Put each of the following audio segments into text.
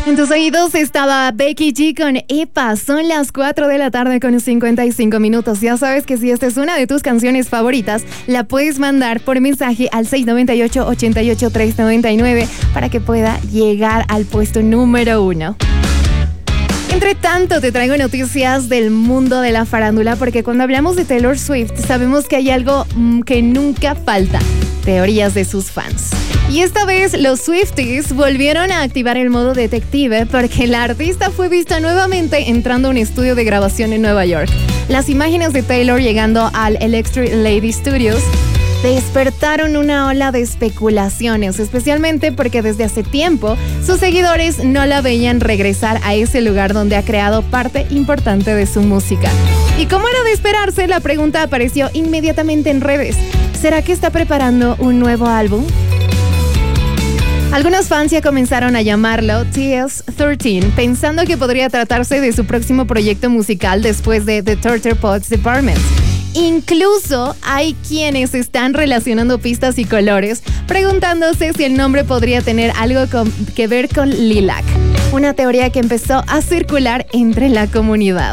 En tus oídos estaba Becky G con Epa. Son las 4 de la tarde con 55 minutos. Ya sabes que si esta es una de tus canciones favoritas, la puedes mandar por mensaje al 698-88399 para que pueda llegar al puesto número 1. Entre tanto, te traigo noticias del mundo de la farándula, porque cuando hablamos de Taylor Swift, sabemos que hay algo que nunca falta: teorías de sus fans. Y esta vez los Swifties volvieron a activar el modo detective porque la artista fue vista nuevamente entrando a un estudio de grabación en Nueva York. Las imágenes de Taylor llegando al Electric Lady Studios despertaron una ola de especulaciones, especialmente porque desde hace tiempo sus seguidores no la veían regresar a ese lugar donde ha creado parte importante de su música. Y como era de esperarse, la pregunta apareció inmediatamente en redes: ¿será que está preparando un nuevo álbum? Algunos fans ya comenzaron a llamarlo TS13, pensando que podría tratarse de su próximo proyecto musical después de The Torture Pods Department. Incluso hay quienes están relacionando pistas y colores, preguntándose si el nombre podría tener algo que ver con Lilac, una teoría que empezó a circular entre la comunidad.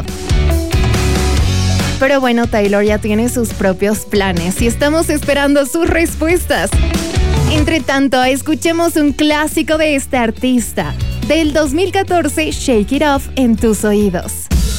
Pero bueno, Taylor ya tiene sus propios planes y estamos esperando sus respuestas. Entre tanto, escuchemos un clásico de este artista, del 2014, Shake It Off, en tus oídos.